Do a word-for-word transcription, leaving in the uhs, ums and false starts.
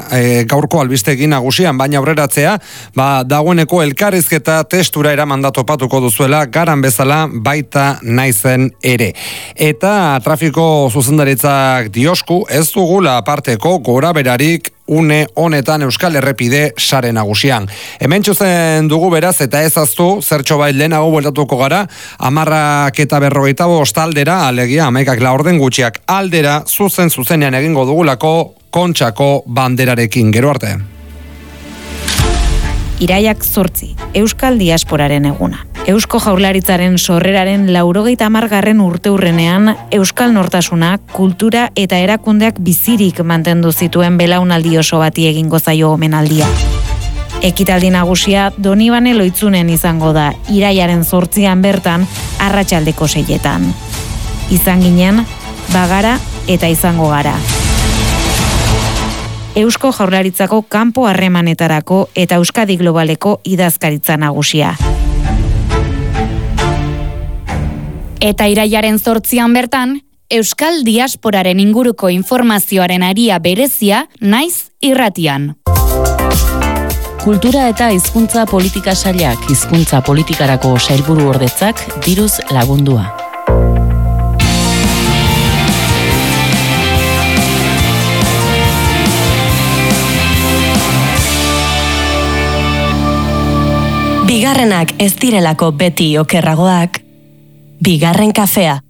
e, gaurko albistegi nagusian, baina aurreratzea, ba, dagoeneko elkarrizketa testura eramanda topatuko duzuela, garan bezala baita naizen ere. Eta trafiko zuzendaritzak diosku, ez dugula aparteko gora berarik une honetan Euskal Errepide sare nagusian. Hemen txuzen dugu beraz eta ezaztu, zertxo bait lehenago bueltatuko gara, amarrak eta berrogeita bost aldera, alegia amaikak laurden gutxiak aldera, zuzen zuzenean egingo dugulako Kontxako banderarekin. Gero arte. Iraiak zortzi, Euskal Diasporaren eguna. Eusko Jaurlaritzaren sorreraren laurogeita hamargarren urteurrenean Euskal Nortasuna, kultura eta erakundeak bizirik mantendu zituen belaunaldi oso bati egingo zaio omenaldia. Ekitaldi nagusia Donibane Loitzunen izango da, iraiaren zortzian bertan, arratsaldeko seietan. Izan ginen, bagara eta izango gara. Eusko Jaurlaritzako kanpo harremanetarako eta Euskadi Globaleko idazkaritza nagusia. Eta iraiaren zortzian bertan, Euskal Diasporaren inguruko informazioaren aria berezia naiz irratian. Kultura eta hizkuntza politika sailak hizkuntza politikarako sailburu ordetzak diruz lagundua. Bigarrenak ez direlako beti okerragoak, bigarren kafea.